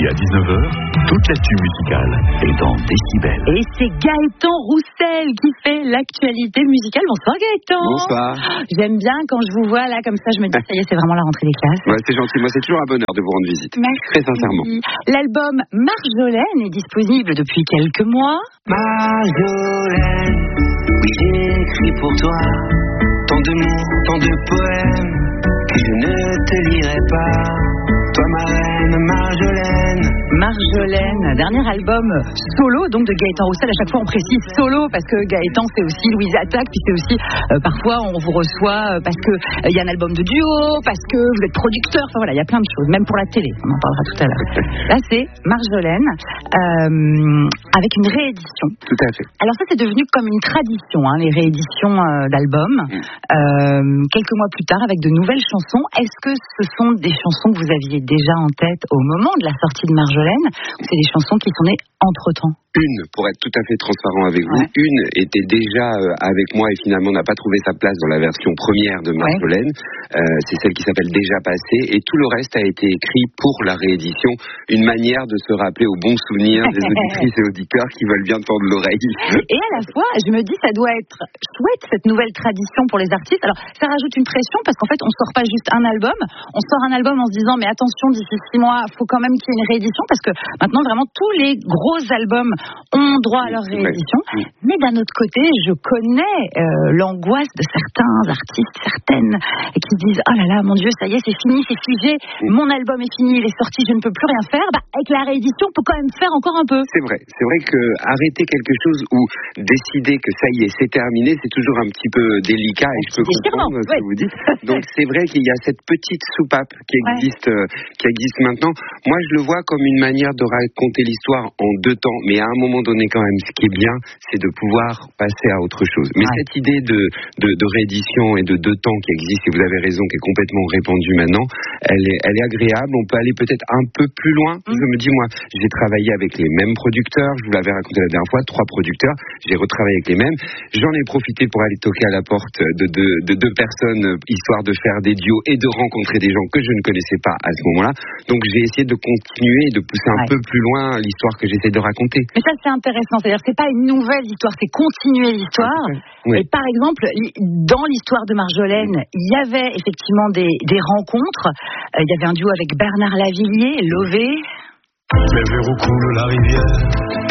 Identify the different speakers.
Speaker 1: midi à 19h, toute l'actu musicale est dans Décibel.
Speaker 2: Et c'est Gaëtan Roussel qui fait l'actualité musicale. Bonsoir Gaëtan.
Speaker 3: Bonsoir.
Speaker 2: J'aime bien quand je vous vois là comme ça, je me dis ça y est, c'est vraiment la rentrée des classes.
Speaker 3: Ouais, c'est gentil. Moi, c'est toujours un bonheur de vous rendre visite.
Speaker 2: Merci.
Speaker 3: Très sincèrement.
Speaker 2: L'album Marjolaine est disponible depuis quelques mois.
Speaker 4: Marjolaine, oui j'ai écrit pour toi tant de mots, tant de poèmes que je ne te lirai pas. Toi ma reine Marjolaine.
Speaker 2: Marjolaine, dernier album solo donc de Gaëtan Roussel. À chaque fois on précise solo parce que Gaëtan c'est aussi Louise Attaque, puis c'est aussi parfois on vous reçoit parce que il y a un album de duo, parce que vous êtes producteur, enfin voilà, il y a plein de choses, même pour la télé, on en parlera tout à l'heure. Là c'est Marjolaine avec une réédition.
Speaker 3: Tout à fait.
Speaker 2: Alors ça c'est devenu comme une tradition, les rééditions d'albums. Quelques mois plus tard avec de nouvelles chansons. Est-ce que ce sont des chansons que vous aviez déjà en tête au moment de la sortie de Marjolaine, ou c'est des chansons qui sont nées entre-temps?
Speaker 3: Une, pour être tout à fait transparent avec vous, une était déjà avec moi et finalement n'a pas trouvé sa place dans la version première de Marjolaine. C'est celle qui s'appelle Déjà Passé, et tout le reste a été écrit pour la réédition. Une manière de se rappeler aux bons souvenirs des auditrices et auditeurs qui veulent bien tendre l'oreille.
Speaker 2: Et à la fois, je me dis, ça doit être chouette cette nouvelle tradition pour les artistes. Alors, ça rajoute une pression parce qu'en fait, on sort pas juste un album, on sort un album en se disant, mais attention, d'ici 6 mois, faut quand même qu'il y ait une réédition parce que maintenant, vraiment, tous les gros albums ont droit à leur réédition. Mais d'un autre côté, je connais l'angoisse de certains artistes, certaines, qui disent, oh là là, mon Dieu, ça y est, c'est fini, c'est figé, mon album est fini, il est sorti, je ne peux plus rien faire. Avec la réédition, on peut quand même faire encore un peu.
Speaker 3: C'est vrai que arrêter quelque chose ou décider que ça y est, c'est terminé, c'est toujours un petit peu délicat et je peux comprendre ce que vous dites. Donc c'est vrai qu'il y a cette petite soupape qui existe maintenant. Moi, je le vois comme une manière de raconter l'histoire en 2 temps, mais à un moment donné quand même, ce qui est bien, c'est de pouvoir passer à autre chose. Mais cette idée de réédition et de 2 temps qui existe, et vous avez raison, qui est complètement répandue maintenant, elle est agréable. On peut aller peut-être un peu plus loin. Je me dis, moi, j'ai travaillé avec les mêmes producteurs, je vous l'avais raconté la dernière fois, 3 producteurs, j'ai retravaillé avec les mêmes. J'en ai profité pour aller toquer à la porte de 2 personnes, histoire de faire des duos et de rencontrer des gens que je ne connaissais pas à ce moment-là. Donc j'ai essayé de continuer et de pousser un peu plus loin l'histoire que j'essaie de raconter.
Speaker 2: Mais ça c'est intéressant, c'est-à-dire c'est pas une nouvelle histoire, c'est continuer l'histoire. Et par exemple, dans l'histoire de Marjolaine, il y avait effectivement des rencontres. Il y avait un duo avec Bernard Lavilliers, Lové.
Speaker 5: Les verres où coule la rivière,